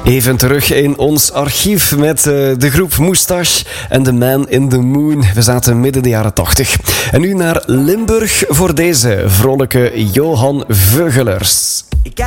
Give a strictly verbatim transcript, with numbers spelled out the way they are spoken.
Even terug in ons archief met uh, de groep Moustache en The Man in the Moon. We zaten midden de jaren tachtig. En nu naar Limburg voor deze vrolijke Johan Veugelers.